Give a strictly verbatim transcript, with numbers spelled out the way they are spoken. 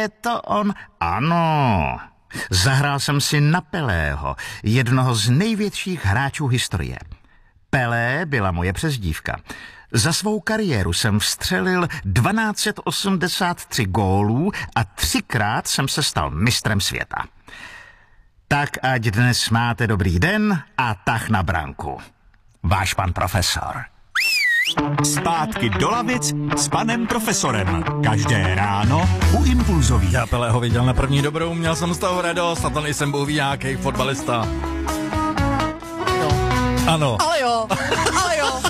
je to on? Ano. Zahrál jsem si na Pelého, jednoho z největších hráčů historie. Pelé byla moje přezdívka. Za svou kariéru jsem vstřelil dvanáct set osmdesát tři gólů a třikrát jsem se stal mistrem světa. Tak ať dnes máte dobrý den a tah na branku. Váš pan profesor. Zpátky do lavic s panem profesorem. Každé ráno u Impulzových. Já Pelého viděl na první dobrou, měl jsem z toho radost a to nejsem bůh ví nějaký fotbalista. Jo. Ano. Ale jo, ale